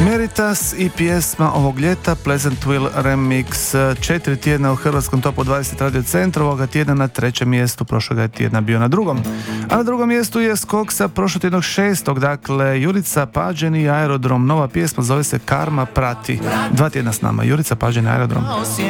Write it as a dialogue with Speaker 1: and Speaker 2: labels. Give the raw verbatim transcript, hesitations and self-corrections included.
Speaker 1: Meritas i pjesma ovog ljeta Pleasantville Remix, četiri tjedna u hrvatskom topu dvadeset radio centra, ovoga tjedna na trećem mjestu, prošloga je tjedna bio na drugom. A na drugom mjestu je skok sa prošlotjednog šestog, dakle Jurica Pađen i Aerodrom, nova pjesma zove se Karma prati. Dva tjedna s nama, Jurica Pađen i Aerodrom.